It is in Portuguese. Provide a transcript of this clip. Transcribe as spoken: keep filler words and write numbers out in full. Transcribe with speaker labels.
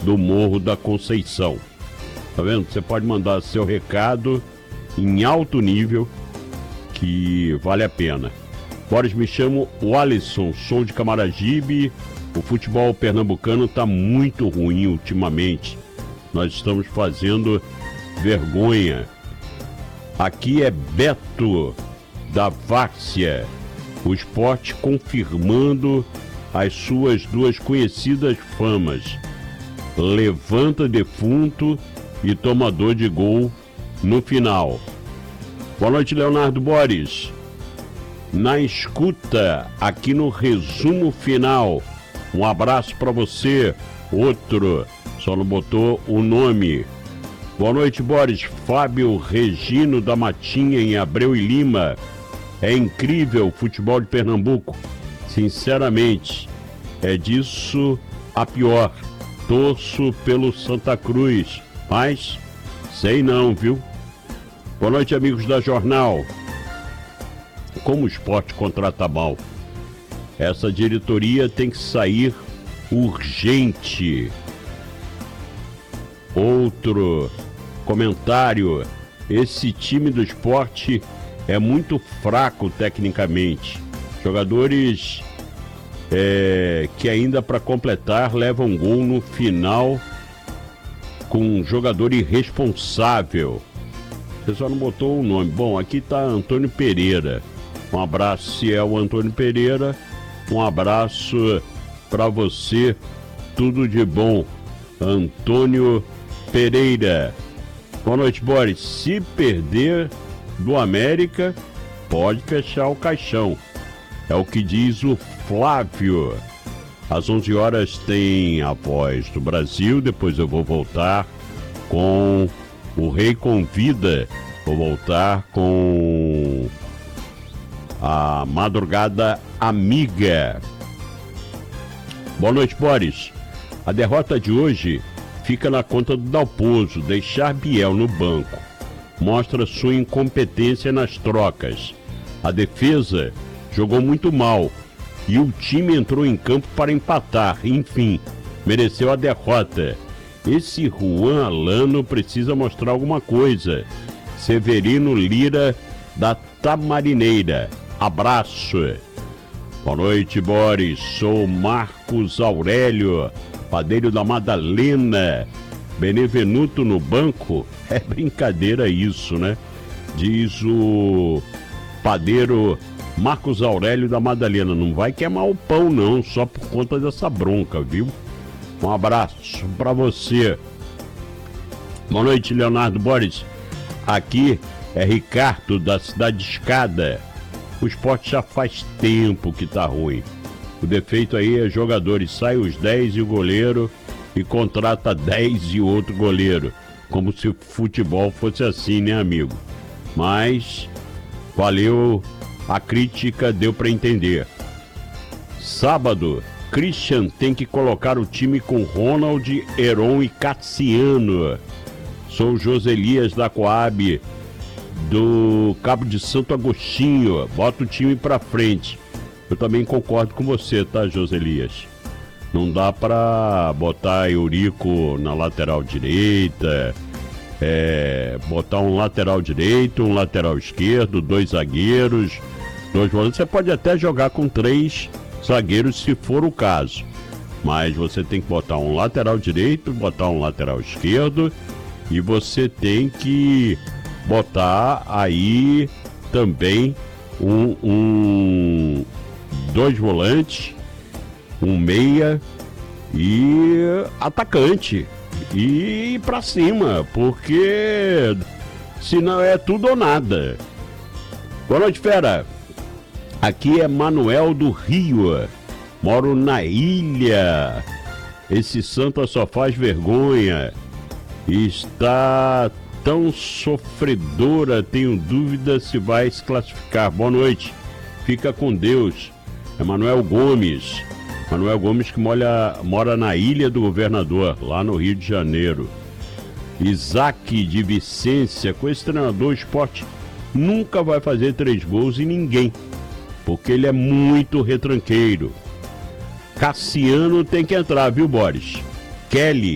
Speaker 1: do Morro da Conceição. Tá vendo? Você pode mandar seu recado em alto nível, que vale a pena. Boris, me chamo Alisson, sou de Camaragibe. O futebol pernambucano tá muito ruim ultimamente. Nós estamos fazendo vergonha. Aqui é Beto, da Várzea. O esporte confirmando as suas duas conhecidas famas. Levanta defunto e tomador de gol no final. Boa noite, Leonardo Boris. Na escuta, aqui no resumo final. Um abraço para você. Outro, só não botou o nome. Boa noite, Boris. Fábio Regino da Matinha, em Abreu e Lima. É incrível o futebol de Pernambuco. Sinceramente, é disso a pior. Torço pelo Santa Cruz, mas sei não, viu? Boa noite, amigos da Jornal. Como o esporte contrata mal, essa diretoria tem que sair urgente. Outro comentário: esse time do esporte é muito fraco tecnicamente. Jogadores é, que ainda para completar levam gol no final com um jogador irresponsável. Você só não botou o nome. Bom, aqui tá Antônio Pereira. Um abraço, se é o Antônio Pereira. Um abraço para você. Tudo de bom, Antônio Pereira. Boa noite, Boris. Se perder do América, pode fechar o caixão. É o que diz o Flávio. Às onze horas tem a Voz do Brasil. Depois eu vou voltar com o Rei Convida. Vou voltar com a Madrugada Amiga. Boa noite, Boris. A derrota de hoje fica na conta do Dalpozo. Deixar Biel no banco mostra sua incompetência nas trocas. A defesa jogou muito mal e o time entrou em campo para empatar. Enfim, mereceu a derrota. Esse Juan Alano precisa mostrar alguma coisa. Severino Lira, da Tamarineira. Abraço. Boa noite, Boris. Sou Marcos Aurélio, padeiro da Madalena. Benevenuto no banco? É brincadeira isso, né? Diz o padeiro Marcos Aurélio da Madalena. Não vai queimar o pão não, só por conta dessa bronca, viu? Um abraço pra você. Boa noite, Leonardo Boris. Aqui é Ricardo, da Cidade de Escada. O esporte já faz tempo que tá ruim. O defeito aí é jogadores. Sai os dez e o goleiro e contrata dez e outro goleiro. Como se o futebol fosse assim, né, amigo? Mas valeu a crítica, deu pra entender. Sábado, Christian tem que colocar o time com Ronald, Heron e Cassiano. Sou o Joselias da Coab, do Cabo de Santo Agostinho. Bota o time pra frente. Eu também concordo com você, tá, Joselias? Não dá pra botar Eurico na lateral direita, é, botar um lateral direito, um lateral esquerdo, dois zagueiros, dois volantes. Você pode até jogar com três zagueiros se for o caso, mas você tem que botar um lateral direito, botar um lateral esquerdo e você tem que botar aí também um, um dois volantes, um meia e atacante e ir pra cima, porque senão é tudo ou nada. Boa noite, fera. Aqui é Manuel do Rio. Moro na ilha. Esse Santa só faz vergonha. Está tão sofredora, tenho dúvida se vai se classificar. Boa noite. Fica com Deus. É Manuel Gomes. Manuel Gomes que mora, mora na Ilha do Governador, lá no Rio de Janeiro. Isaac de Vicência, com esse treinador, o esporte nunca vai fazer três gols em ninguém, porque ele é muito retranqueiro. Cassiano tem que entrar, viu, Boris? Kelly,